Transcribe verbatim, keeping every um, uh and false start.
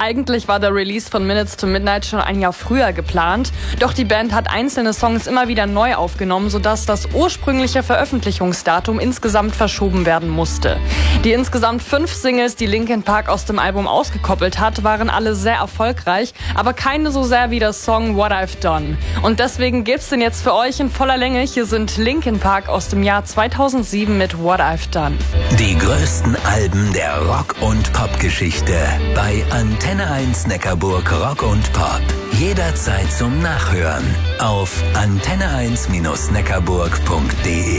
Eigentlich war der Release von Minutes to Midnight schon ein Jahr früher geplant. Doch die Band hat einzelne Songs immer wieder neu aufgenommen, sodass das ursprüngliche Veröffentlichungsdatum insgesamt verschoben werden musste. Die insgesamt fünf Singles, die Linkin Park aus dem Album ausgekoppelt hat, waren alle sehr erfolgreich, aber keine so sehr wie der Song What I've Done. Und deswegen gibt's den jetzt für euch in voller Länge. Hier sind Linkin Park aus dem Jahr zweitausendsieben mit What I've Done. Die größten Alben der Rock- und Pop-Geschichte bei Antenne eins Neckarburg Rock und Pop. Jederzeit zum Nachhören auf antenne eins Bindestrich neckarburg punkt de.